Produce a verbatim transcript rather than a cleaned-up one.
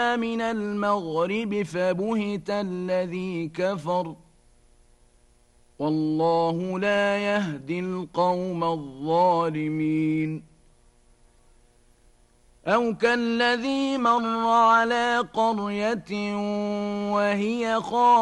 من المغرب فبهت الذي كفر والله لا يهدي القوم الظالمين أو كالذي مر على قرية وهي خاوية